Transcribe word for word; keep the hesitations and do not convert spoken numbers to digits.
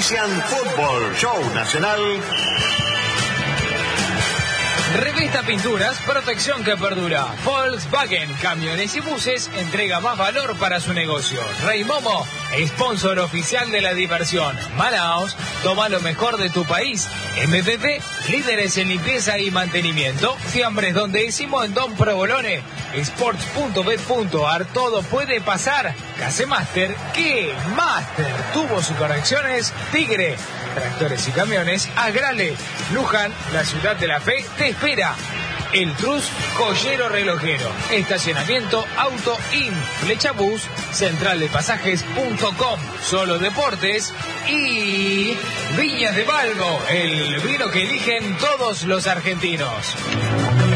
auspician Fútbol Show Nacional. Revista Pinturas, protección que perdura. Volkswagen, camiones y buses, entrega más valor para su negocio. Rey Momo, sponsor oficial de la diversión. Manaos, toma lo mejor de tu país. M P P, líderes en limpieza y mantenimiento. Fiambres donde hicimos en Don Provolone. Sports punto bet punto ar, todo puede pasar. Casemaster, ¿qué? Master, tubos y correcciones. Tigre, tractores y camiones. Agrale, Luján, la ciudad de la fe, te espera. El Cruz, joyero relojero. Estacionamiento Auto In. Flechabús, central de pasajes punto com. Solo deportes. Y Viñas de Balbo, el vino que eligen todos los argentinos.